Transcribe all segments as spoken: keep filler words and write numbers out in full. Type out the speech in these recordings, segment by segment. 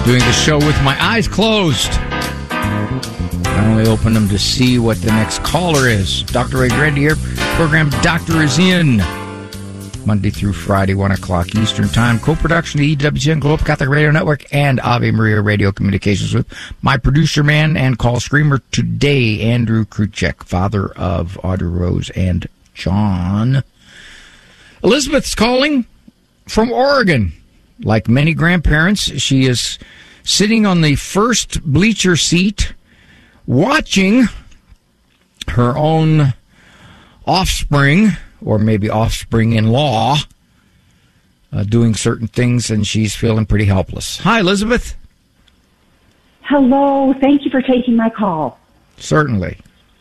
Doing the show with my eyes closed. I only open them to see what the next caller is. Doctor Ray Grande here. Program Doctor is In. Monday through Friday, one o'clock Eastern Time. Co-production of E W T N Global Catholic Radio Network and Ave Maria Radio Communications with my producer man and call screamer today, Andrew Kruchek, father of Audrey Rose and John. Elizabeth's calling from Oregon. Like many grandparents, she is sitting on the first bleacher seat watching her own offspring, or maybe offspring-in-law, uh, doing certain things, and she's feeling pretty helpless. Hi, Elizabeth. Hello. Thank you for taking my call. Certainly.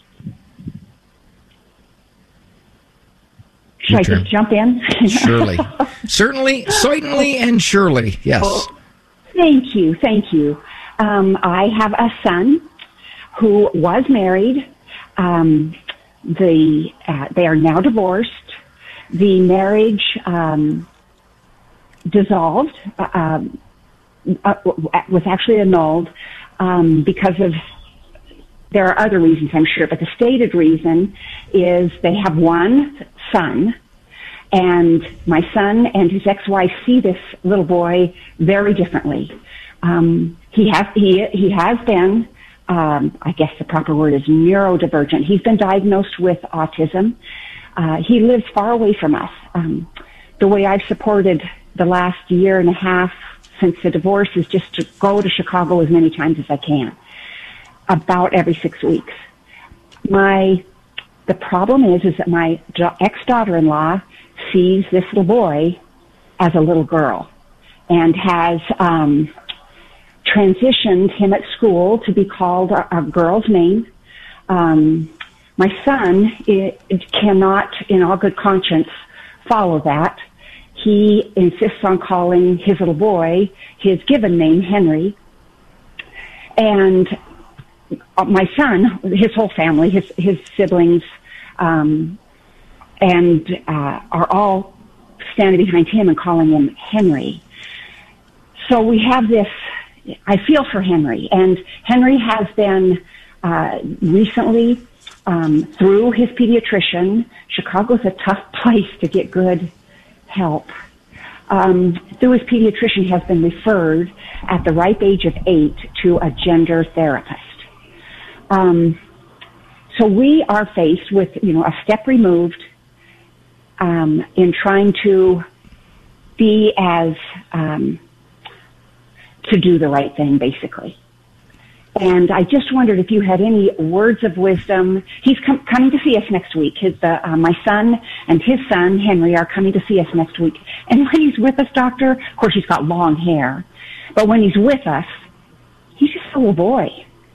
Should Your I turn. just jump in? Surely. Certainly, certainly, and surely, yes. Oh, thank you, thank you. Um, I have a son who was married. Um, the uh, they are now divorced. The marriage um, dissolved, uh, um, uh, was actually annulled um, because of, there are other reasons, I'm sure, but the stated reason is they have one son, and my son and his ex-wife see this little boy very differently. Um, he has he he has been, um, I guess the proper word is neurodivergent. He's been diagnosed with autism. Uh, he lives far away from us. Um, the way I've supported the last year and a half since the divorce is just to go to Chicago as many times as I can, about every six weeks. My the problem is is that my ex-daughter-in-law sees this little boy as a little girl, and has um, transitioned him at school to be called a, a girl's name. Um, my son it, it cannot, in all good conscience, follow that. He insists on calling his little boy his given name, Henry. And my son, his whole family, his his siblings, um, and uh, are all standing behind him and calling him Henry. So we have this, I feel for Henry, and Henry has been uh, recently, um, through his pediatrician. Chicago's a tough place to get good help. Um, through his pediatrician, has been referred at the ripe age of eight to a gender therapist. Um, so we are faced with, you know, a step removed um, in trying to be as, um, to do the right thing, basically. And I just wondered if you had any words of wisdom. He's com- coming to see us next week. His, uh, uh, my son and his son, Henry, are coming to see us next week. And when he's with us, Doctor, of course, he's got long hair, but when he's with us, he's just a little boy.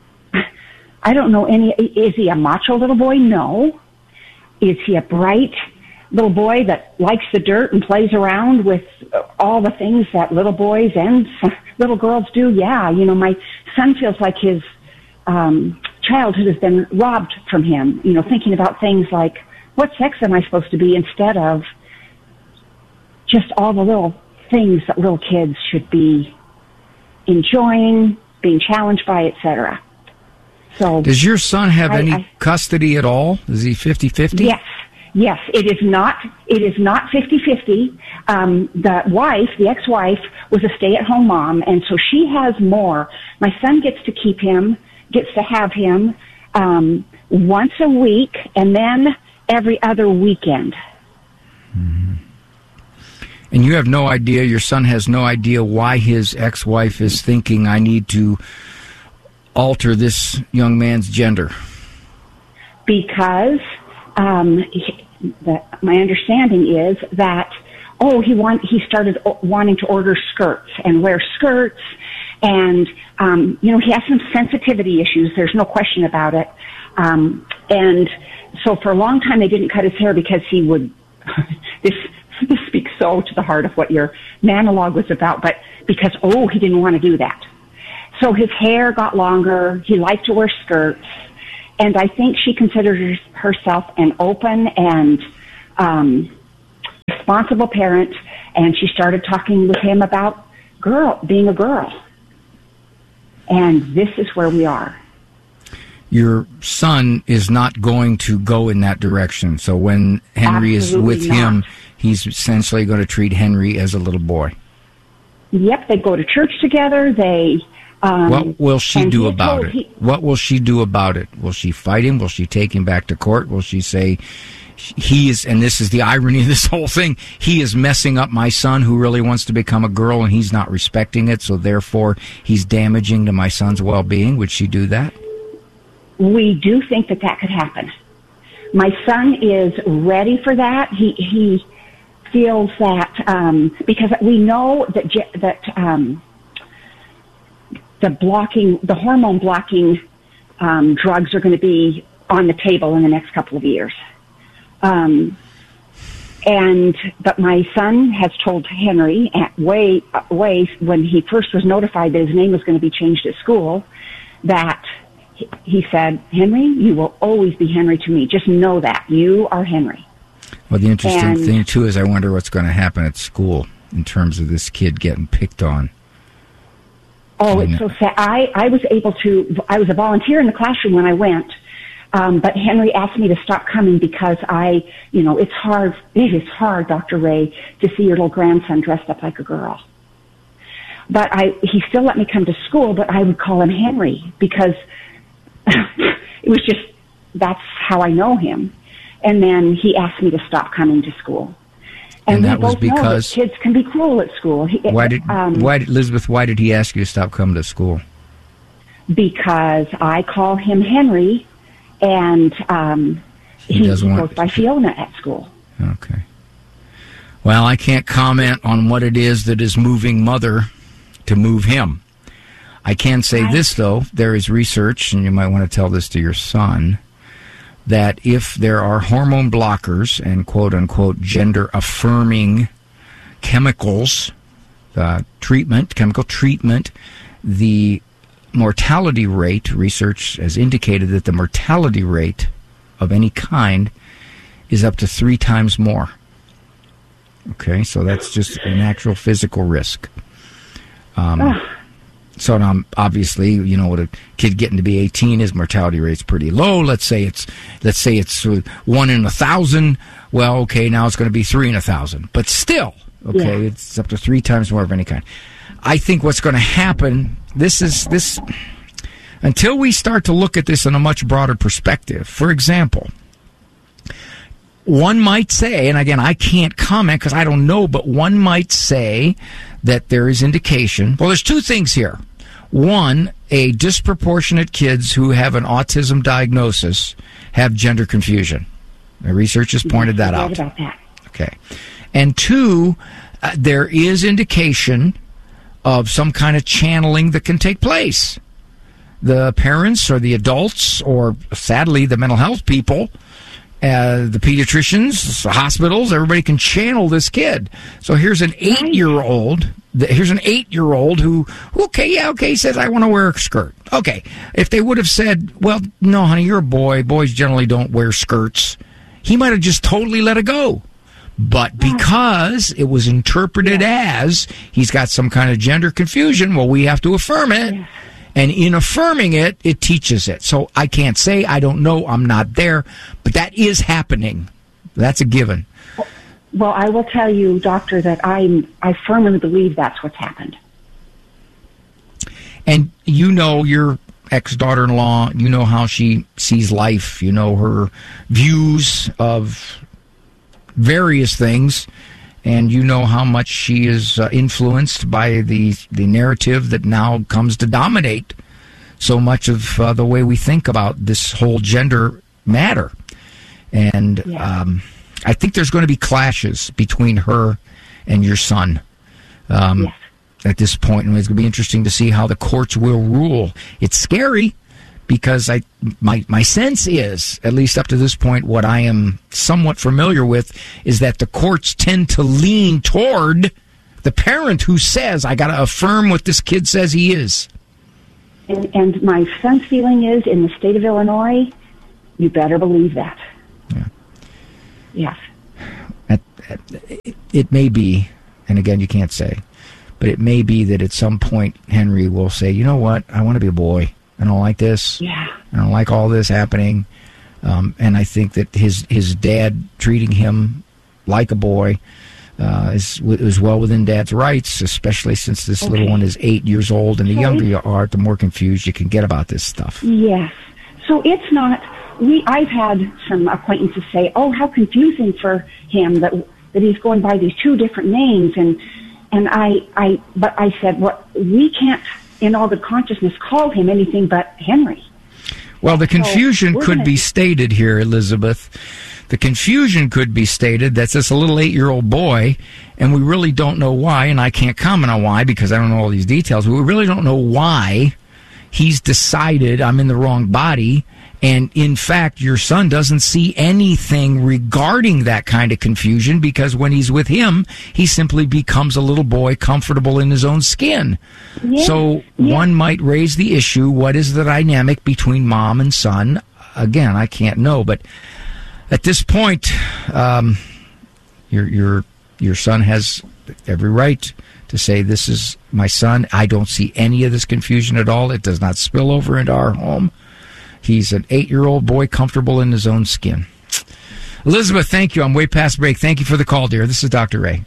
I don't know any, is he a macho little boy? No. Is he a bright little boy that likes the dirt and plays around with all the things that little boys and little girls do? Yeah. You know, my son feels like his um, childhood has been robbed from him, you know, thinking about things like, what sex am I supposed to be, instead of just all the little things that little kids should be enjoying, being challenged by, et cetera. So, does your son have I, any I, custody at all? Is he fifty-fifty? Yes. Yes, it is not, it is not fifty-fifty. Um, the wife, the ex-wife, was a stay-at-home mom, and so she has more. My son gets to keep him, gets to have him, um, once a week, and then every other weekend. Mm-hmm. And you have no idea, your son has no idea why his ex-wife is thinking, I need to alter this young man's gender? Because um, he, the, my understanding is that, oh, he want, he started wanting to order skirts and wear skirts, and, um, you know, he has some sensitivity issues. There's no question about it. Um, and so for a long time they didn't cut his hair because he would, this, this speaks so to the heart of what your monologue was about, but because, oh, he didn't want to do that. So his hair got longer. He liked to wear skirts. And I think she considers herself an open and um, responsible parent. And she started talking with him about girl being a girl. And this is where we are. Your son is not going to go in that direction. So when Henry Absolutely is with not. him, he's essentially going to treat Henry as a little boy. Yep, they go to church together. They. Um, What will she and do he about told it? he- What will she do about it? Will she fight him? Will she take him back to court? Will she say he is, and this is the irony of this whole thing, he is messing up my son who really wants to become a girl and he's not respecting it, so therefore he's damaging to my son's well-being? Would she do that? We do think that that could happen. My son is ready for that. He he feels that um, because we know that ge- that um, the blocking, the hormone blocking um, drugs are going to be on the table in the next couple of years. Um, and but my son has told Henry at way way when he first was notified that his name was going to be changed at school that. He said, Henry, you will always be Henry to me. Just know that. You are Henry. Well, the interesting And- thing, too, is I wonder what's going to happen at school in terms of this kid getting picked on. Oh, I it's know. so sad. I, I was able to, I was a volunteer in the classroom when I went, um, but Henry asked me to stop coming because I, you know, it's hard, it is hard, Doctor Ray, to see your little grandson dressed up like a girl. But I, he still let me come to school, but I would call him Henry because it was just, that's how I know him. And then he asked me to stop coming to school. And And, that we was both know that because- kids can be cruel at school. He, Why did, um, why did, Elizabeth, why did he ask you to stop coming to school? Because I call him Henry, and um, He he, doesn't he want- goes by Fiona at school. Okay. Well, I can't comment on what it is that is moving Mother to move him. I can say Right. this, though. There is research, and you might want to tell this to your son, that if there are hormone blockers and quote-unquote gender-affirming chemicals, uh, treatment, chemical treatment, the mortality rate, research has indicated that the mortality rate of any kind is up to three times more. Okay, so that's just an actual physical risk. Um, Ugh. so now, obviously, you know, with a kid getting to be eighteen, his mortality rate's pretty low. Let's say it's let's say it's uh, one in a thousand. Well, okay, now it's going to be three in a thousand, but still, okay, Yeah. it's up to three times more of any kind. I think what's going to happen. This is this until we start to look at this in a much broader perspective. For example. One might say, and again, I can't comment because I don't know, but one might say that there is indication. Well, there's two things here. One, a disproportionate kids who have an autism diagnosis have gender confusion. The research has pointed that I out. read about that. Okay. And two, uh, there is indication of some kind of channeling that can take place. The parents or the adults or, sadly, the mental health people, uh, the pediatricians, the hospitals, everybody can channel this kid. So here's an eight-year-old. Here's an eight-year-old who, okay, yeah, okay, says, I want to wear a skirt. Okay. If they would have said, well, no, honey, you're a boy. Boys generally don't wear skirts. He might have just totally let it go. But because it was interpreted as he's got some kind of gender confusion, well, we have to affirm it. Yes. And in affirming it, it teaches it. So I can't say, I don't know, I'm not there, but that is happening. That's a given. Well, I will tell you, Doctor, that I I firmly believe that's what's happened. And you know your ex-daughter-in-law, you know how she sees life, you know her views of various things, and you know how much she is uh, influenced by the the narrative that now comes to dominate so much of uh, the way we think about this whole gender matter. And Yeah. um, I think there's going to be clashes between her and your son um, Yes. at this point, and it's going to be interesting to see how the courts will rule. It's scary because I my my sense is, at least up to this point, what I am somewhat familiar with is that the courts tend to lean toward the parent who says, I got to affirm what this kid says he is. And, and my son's feeling is, in the state of Illinois, you better believe that. Yeah. Yes. At, at, it, it may be, and again, you can't say, But it may be that at some point Henry will say, you know what, I want to be a boy. I don't like this. Yeah. I don't like all this happening. Um, and I think that his his dad treating him like a boy uh, is, is well within Dad's rights, especially since this okay. little one is eight years old. And the okay. younger you are, the more confused you can get about this stuff. Yes. So it's not... We I've had some acquaintances say, oh, how confusing for him that that he's going by these two different names. And, and I, I, but I said, well, we can't, in all the consciousness, call him anything but Henry. Well, the confusion so could gonna... be stated here, Elizabeth. The confusion could be stated that's this a little eight-year-old boy, and we really don't know why, and I can't comment on why because I don't know all these details, but we really don't know why he's decided I'm in the wrong body, and in fact, your son doesn't see anything regarding that kind of confusion because when he's with him, he simply becomes a little boy comfortable in his own skin. Yeah. So yeah. one might raise the issue, what is the dynamic between mom and son? Again, I can't know, but at this point, um, your your your son has every right to say, this is my son. I don't see any of this confusion at all. It does not spill over into our home. He's an eight-year-old boy comfortable in his own skin. Elizabeth, thank you. I'm way past break. Thank you for the call, dear. This is Doctor Ray.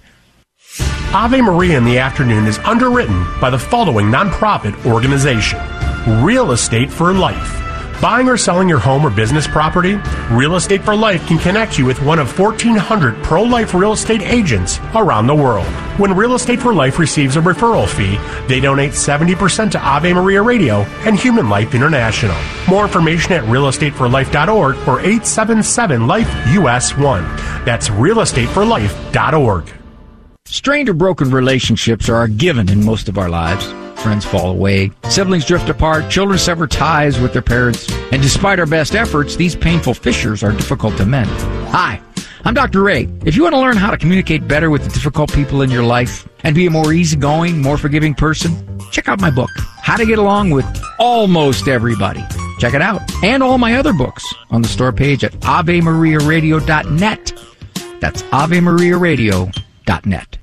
Ave Maria in the Afternoon is underwritten by the following nonprofit organization. Real Estate for Life. Buying or selling your home or business property? Real Estate for Life can connect you with one of fourteen hundred pro-life real estate agents around the world. When Real Estate for Life receives a referral fee, they donate seventy percent to Ave Maria Radio and Human Life International. More information at real estate for life dot org or eight seven seven life U S one. That's real estate for life dot org. Strained or broken relationships are a given in most of our lives. Friends fall away, siblings drift apart, children sever ties with their parents, and despite our best efforts, these painful fissures are difficult to mend. Hi, I'm Doctor Ray. If you want to learn how to communicate better with the difficult people in your life and be a more easygoing, more forgiving person, check out my book, How to Get Along with Almost Everybody. Check it out. And all my other books on the store page at ave maria radio dot net. That's ave maria radio dot net.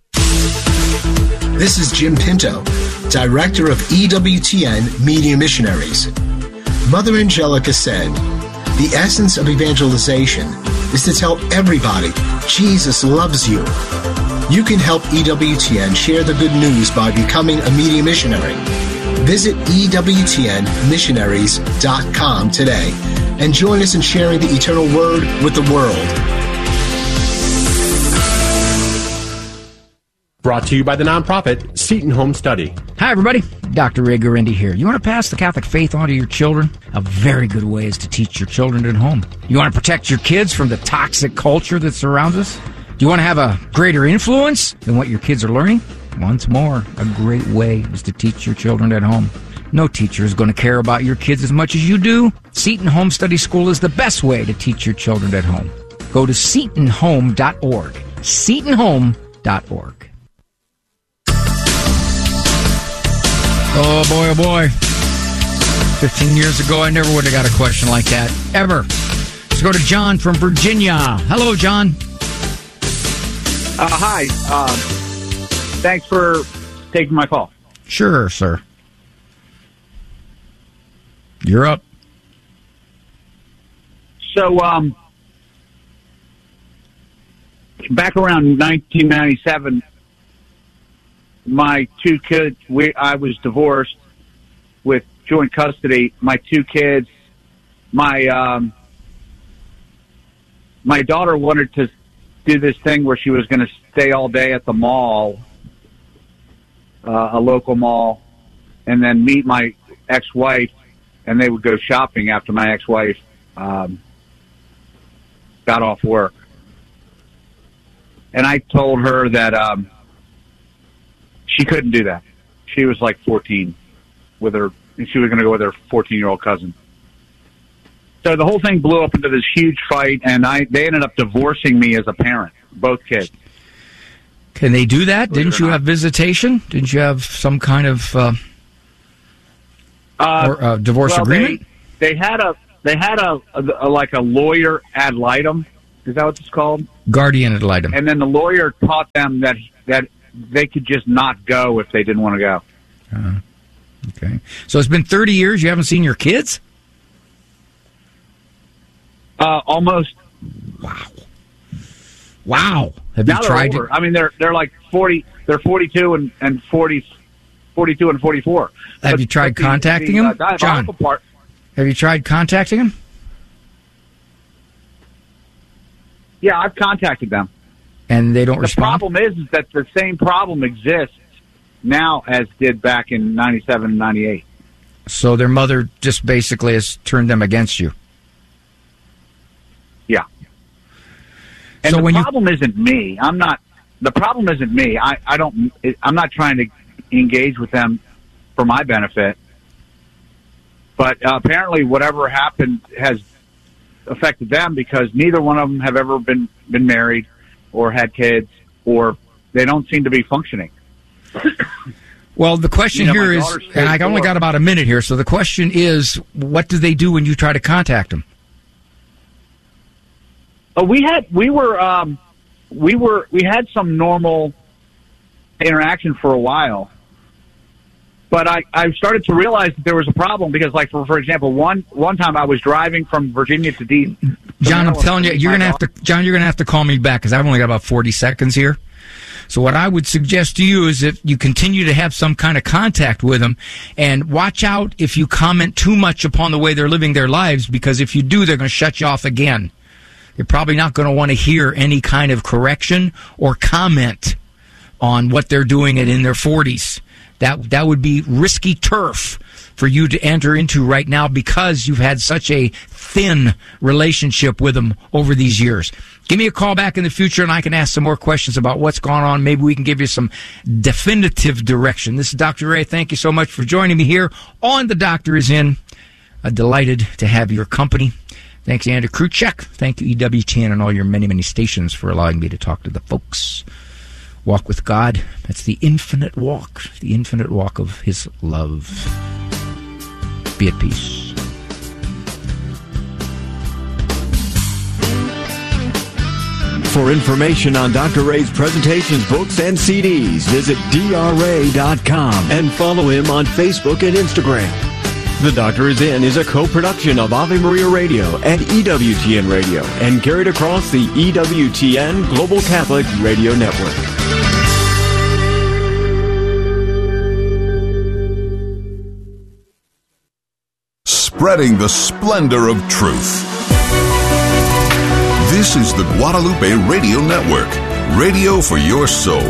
This is Jim Pinto, Director of E W T N Media Missionaries. Mother Angelica said, the essence of evangelization is to tell everybody Jesus loves you. You can help E W T N share the good news by becoming a media missionary. Visit E W T N missionaries dot com today and join us in sharing the eternal word with the world. Brought to you by the nonprofit Seton Home Study. Hi, everybody. Doctor Ray Guarendi here. You want to pass the Catholic faith on to your children? A very good way is to teach your children at home. You want to protect your kids from the toxic culture that surrounds us? Do you want to have a greater influence than what your kids are learning? Once more, a great way is to teach your children at home. No teacher is going to care about your kids as much as you do. Seton Home Study School is the best way to teach your children at home. Go to seton home dot org. seton home dot org. Oh, boy, oh, boy. Fifteen years ago, I never would have got a question like that. Ever. Let's go to John from Virginia. Hello, John. Uh, hi. Uh, thanks for taking my call. Sure, sir. You're up. So, um, back around nineteen ninety-seven, my two kids, we, I was divorced with joint custody. My two kids, my um, my daughter wanted to do this thing where she was going to stay all day at the mall, uh, a local mall, and then meet my ex-wife, and they would go shopping after my ex-wife um, got off work. And I told her that um, she couldn't do that. She was like fourteen with her, and she was going to go with her fourteen-year-old cousin. So the whole thing blew up into this huge fight, and I they ended up divorcing me as a parent, both kids. Can they do that? Didn't you have visitation? Didn't you have some kind of uh, uh, or, uh, divorce well, agreement? They, they had a they had a, a, a like a lawyer ad litem. Is that what it's called? Guardian ad litem. And then the lawyer taught them that that they could just not go if they didn't want to go. Uh, okay. So it's been thirty years. You haven't seen your kids? Uh, almost. Wow. Wow. Have now you tried older. it? I mean, they're they're like forty. They're forty-two and and forty, forty-two and forty-four. Have but, you tried the, contacting the, them, uh, John? Part, Have you tried contacting them? yeah, I've contacted them. And they don't the respond? The problem is, is that the same problem exists now as did back in ninety-seven and ninety-eight. So their mother just basically has turned them against you. Yeah. And so the when problem you... isn't me. I'm not. The problem isn't me. I, I don't. I'm not trying to engage with them for my benefit. But uh, apparently, whatever happened has affected them because neither one of them have ever been been married or had kids, or they don't seem to be functioning. Well, the question you know, here is, and I only got about a minute here, so the question is, what do they do when you try to contact them? Oh, we had we were um, we were we had some normal interaction for a while, but I, I started to realize that there was a problem because, like for for example, one one time I was driving from Virginia to D. John, I'm telling you, you're gonna have to John, you're gonna have to call me back because I've only got about forty seconds here. So what I would suggest to you is if you continue to have some kind of contact with them, and watch out if you comment too much upon the way they're living their lives, because if you do, they're going to shut you off again. You're probably not going to want to hear any kind of correction or comment on what they're doing in their forties. That that would be risky turf for you to enter into right now because you've had such a thin relationship with them over these years. Give me a call back in the future and I can ask some more questions about what's gone on. Maybe we can give you some definitive direction. This is Doctor Ray. Thank you so much for joining me here on The Doctor Is In. Uh, delighted to have your company. Thanks, Andrew Kruchek. Thank you, E W T N and all your many, many stations for allowing me to talk to the folks. Walk with God. That's the infinite walk. The infinite walk of His love. Be at peace. For information on Doctor Ray's presentations, books, and C Ds, visit D R ray dot com and follow him on Facebook and Instagram. The Doctor Is In is a co-production of Ave Maria Radio and E W T N Radio and carried across the E W T N Global Catholic Radio Network. Spreading the splendor of truth. This is the Guadalupe Radio Network, radio for your soul.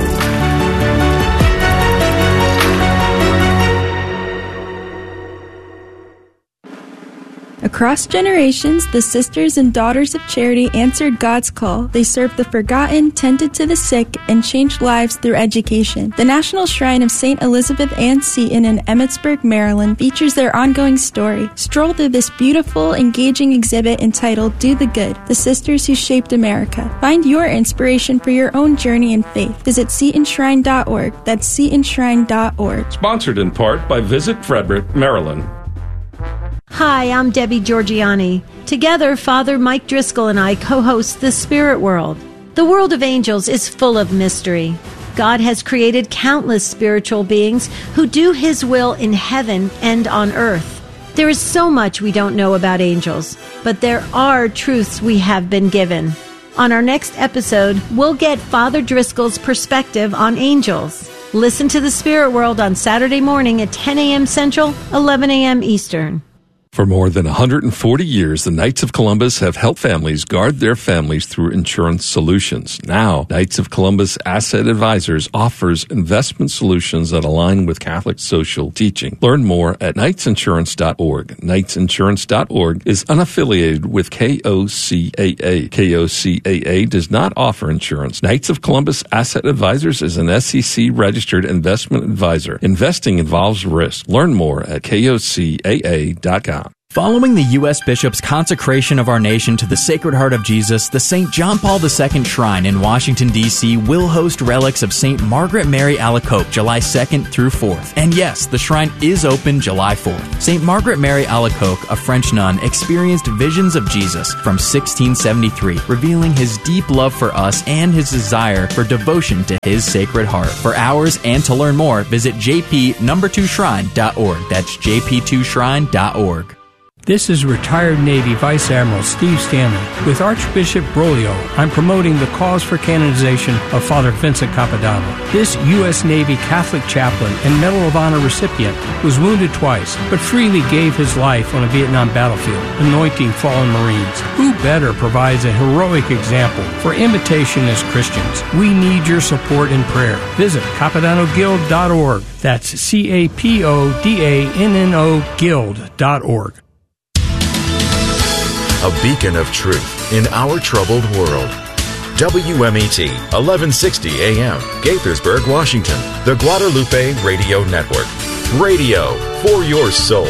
Across generations, the Sisters and Daughters of Charity answered God's call. They served the forgotten, tended to the sick, and changed lives through education. The National Shrine of Saint Elizabeth Ann Seton in Emmitsburg, Maryland features their ongoing story. Stroll through this beautiful, engaging exhibit entitled Do the Good, The Sisters Who Shaped America. Find your inspiration for your own journey in faith. Visit seton shrine dot org. That's seton shrine dot org. Sponsored in part by Visit Frederick, Maryland. Hi, I'm Debbie Georgiani. Together, Father Mike Driscoll and I co-host The Spirit World. The world of angels is full of mystery. God has created countless spiritual beings who do His will in heaven and on earth. There is so much we don't know about angels, but there are truths we have been given. On our next episode, we'll get Father Driscoll's perspective on angels. Listen to The Spirit World on Saturday morning at ten a.m. Central, eleven a.m. Eastern. For more than one hundred forty years, the Knights of Columbus have helped families guard their families through insurance solutions. Now, Knights of Columbus Asset Advisors offers investment solutions that align with Catholic social teaching. Learn more at knights insurance dot org. knights insurance dot org is unaffiliated with K O C A A. K O C A A does not offer insurance. Knights of Columbus Asset Advisors is an S E C-registered investment advisor. Investing involves risk. Learn more at K O C A A dot com. Following the U S Bishop's consecration of our nation to the Sacred Heart of Jesus, the Saint John Paul the Second Shrine in Washington, D C will host relics of Saint Margaret Mary Alacoque July second through fourth. And yes, the shrine is open July fourth. Saint Margaret Mary Alacoque, a French nun, experienced visions of Jesus from sixteen seventy-three, revealing his deep love for us and his desire for devotion to his Sacred Heart. For hours and to learn more, visit j p number two shrine dot org. That's j p two shrine dot org. This is retired Navy Vice Admiral Steve Stanley. With Archbishop Broglio, I'm promoting the cause for canonization of Father Vincent Capodanno. This U S Navy Catholic chaplain and Medal of Honor recipient was wounded twice, but freely gave his life on a Vietnam battlefield, anointing fallen Marines. Who better provides a heroic example for imitation as Christians? We need your support and prayer. Visit capodanno guild dot org. That's C A P O D A N N O guild dot org. A beacon of truth in our troubled world. W M E T, eleven sixty A M, Gaithersburg, Washington. The Guadalupe Radio Network. Radio for your soul.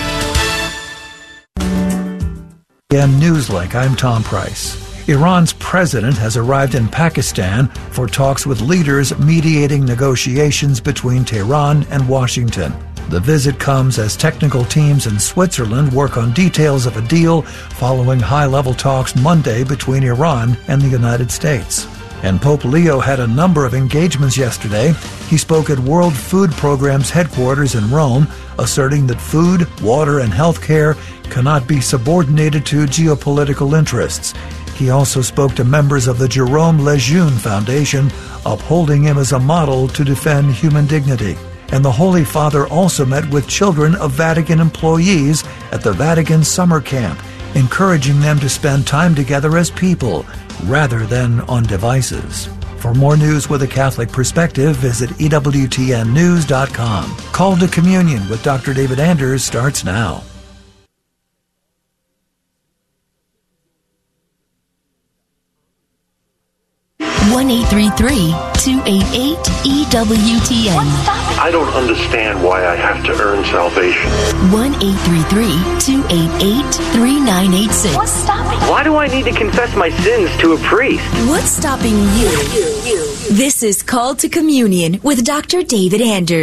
M Newslink, I'm Tom Price. Iran's president has arrived in Pakistan for talks with leaders mediating negotiations between Tehran and Washington. The visit comes as technical teams in Switzerland work on details of a deal following high-level talks Monday between Iran and the United States. And Pope Leo had a number of engagements yesterday. He spoke at World Food Programme's headquarters in Rome, asserting that food, water, and health care cannot be subordinated to geopolitical interests. He also spoke to members of the Jerome Lejeune Foundation, upholding him as a model to defend human dignity. And the Holy Father also met with children of Vatican employees at the Vatican summer camp, encouraging them to spend time together as people rather than on devices. For more news with a Catholic perspective, visit E W T N news dot com. Call to Communion with Doctor David Anders starts now. one eight three three, two eight eight, E W T N. I don't understand why I have to earn salvation. one eight three three, two eight eight, three nine eight six. What's stopping? Why do I need to confess my sins to a priest? What's stopping you? This is Call to Communion with Doctor David Anders.